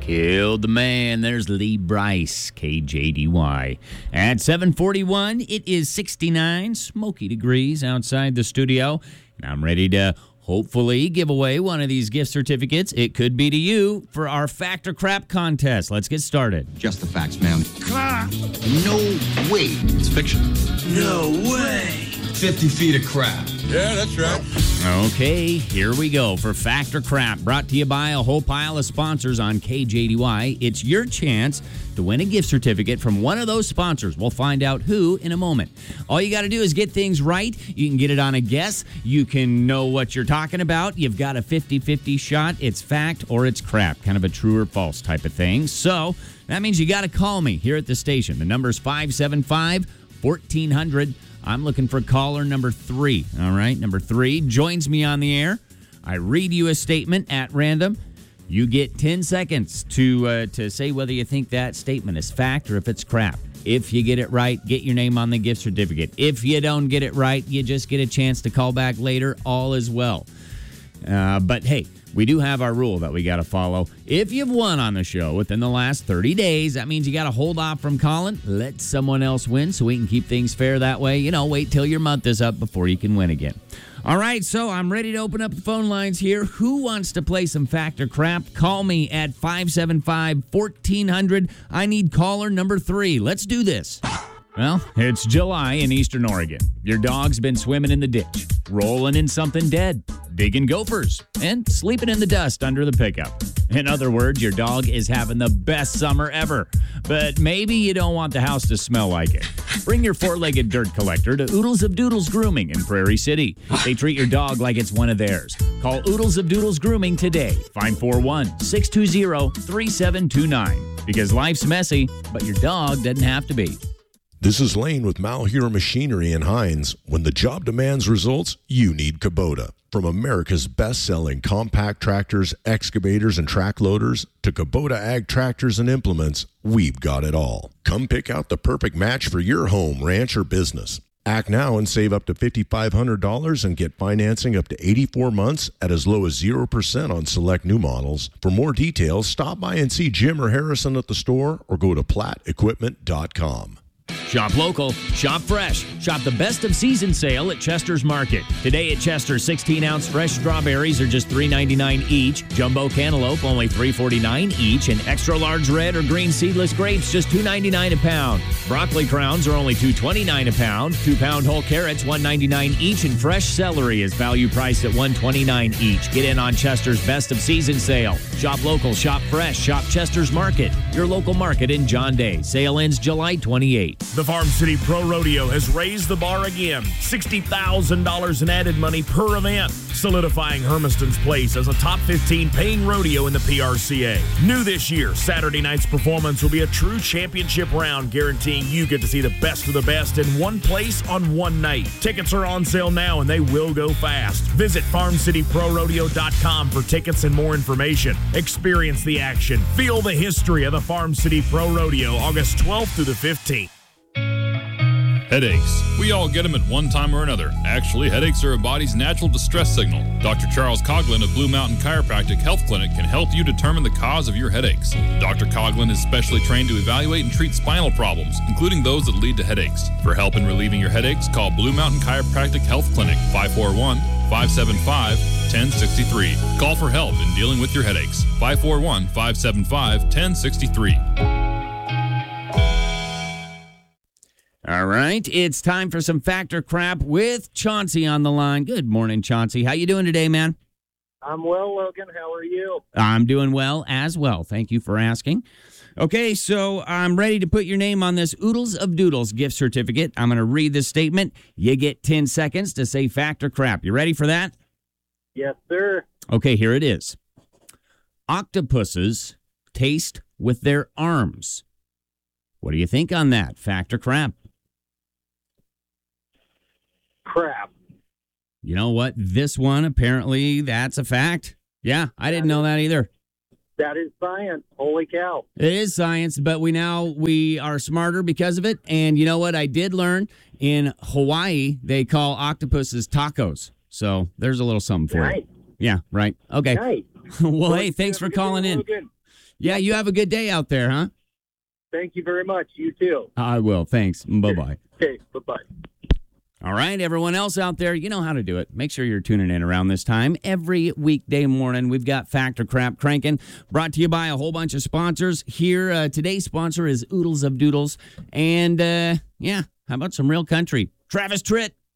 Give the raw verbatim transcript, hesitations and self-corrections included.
Killed the man. There's Lee Bryce, K J D Y. At seven forty-one, it is sixty-nine smoky degrees outside the studio. And I'm ready to hopefully give away one of these gift certificates. It could be to you for our Fact or Crap contest. Let's get started. Just the facts, ma'am. Crap. No way. It's fiction. No way. fifty feet of crap. Yeah, that's right. Okay, here we go for Fact or Crap, brought to you by a whole pile of sponsors on K J D Y. It's your chance to win a gift certificate from one of those sponsors. We'll find out who in a moment. All you got to do is get things right. You can get it on a guess. You can know what you're talking about. You've got a fifty-fifty shot. It's fact or it's crap, kind of a true or false type of thing. So that means you got to call me here at the station. The number's five seven five, fourteen hundred. I'm looking for caller number three. All right, number three joins me on the air. I read you a statement at random. You get ten seconds to uh, to say whether you think that statement is fact or if it's crap. If you get it right, get your name on the gift certificate. If you don't get it right, you just get a chance to call back later. All is well. Uh, but hey, we do have our rule that we got to follow. If you've won on the show within the last thirty days, that means you got to hold off from calling. Let someone else win so we can keep things fair that way. You know, wait till your month is up before you can win again. All right, so I'm ready to open up the phone lines here. Who wants to play some Fact or Crap? Call me at five seven five, fourteen hundred. I need caller number three. Let's do this. Well, it's July in Eastern Oregon. Your dog's been swimming in the ditch, rolling in something dead, digging gophers, and sleeping in the dust under the pickup. In other words, your dog is having the best summer ever. But maybe you don't want the house to smell like it. Bring your four-legged dirt collector to Oodles of Doodles Grooming in Prairie City. They treat your dog like it's one of theirs. Call Oodles of Doodles Grooming today. five four one, six two zero, three seven two nine. Because life's messy, but your dog doesn't have to be. This is Lane with Malheur Machinery in Hines. When the job demands results, you need Kubota. From America's best-selling compact tractors, excavators, and track loaders to Kubota ag tractors and implements, we've got it all. Come pick out the perfect match for your home, ranch, or business. Act now and save up to five thousand five hundred dollars and get financing up to eighty-four months at as low as zero percent on select new models. For more details, stop by and see Jim or Harrison at the store or go to platt equipment dot com. Shop local, shop fresh, shop the best of season sale at Chester's Market. Today at Chester, sixteen-ounce fresh strawberries are just three ninety-nine each. Jumbo cantaloupe only three forty-nine each. And extra large red or green seedless grapes just two ninety-nine a pound. Broccoli crowns are only two twenty-nine a pound. Two-pound whole carrots one ninety-nine each. And fresh celery is value priced at one twenty-nine each. Get in on Chester's best of season sale. Shop local, shop fresh, shop Chester's Market. Your local market in John Day. Sale ends July twenty-eighth. The Farm City Pro Rodeo has raised the bar again. sixty thousand dollars in added money per event, solidifying Hermiston's place as a top fifteen paying rodeo in the P R C A. New this year, Saturday night's performance will be a true championship round, guaranteeing you get to see the best of the best in one place on one night. Tickets are on sale now, and they will go fast. Visit farm city pro rodeo dot com for tickets and more information. Experience the action. Feel the history of the Farm City Pro Rodeo, August twelfth through the fifteenth. Headaches. We all get them at one time or another. Actually, headaches are a body's natural distress signal. Doctor Charles Coughlin of Blue Mountain Chiropractic Health Clinic can help you determine the cause of your headaches. Doctor Coughlin is specially trained to evaluate and treat spinal problems, including those that lead to headaches. For help in relieving your headaches, call Blue Mountain Chiropractic Health Clinic, five four one, five seven five, one zero six three. Call for help in dealing with your headaches. five four one, five seven five, one zero six three. All right, it's time for some Fact or Crap with Chauncey on the line. Good morning, Chauncey. How you doing today, man? I'm well, Logan. How are you? I'm doing well as well. Thank you for asking. Okay, so I'm ready to put your name on this Oodles of Doodles gift certificate. I'm going to read this statement. You get ten seconds to say fact or crap. You ready for that? Yes, sir. Okay, here it is. Octopuses taste with their arms. What do you think on that? Fact or crap? Crap. You know what? This one, apparently, that's a fact. Yeah, I didn't know that either. That is science. Holy cow. It is science, but we now we are smarter because of it. And you know what? I did learn in Hawaii, they call octopuses tacos. So there's a little something for nice. you. Yeah, right. Okay. Nice. Well, hey, thanks for calling in. Yeah, you have a good day out there, huh? Thank you very much. You too. I will. Thanks. Bye-bye. Okay, bye-bye. All right, everyone else out there, you know how to do it. Make sure you're tuning in around this time. Every weekday morning, we've got Factor Crap cranking, brought to you by a whole bunch of sponsors. Here, uh, today's sponsor is Oodles of Doodles. And, uh, yeah, how about some real country? Travis Tritt.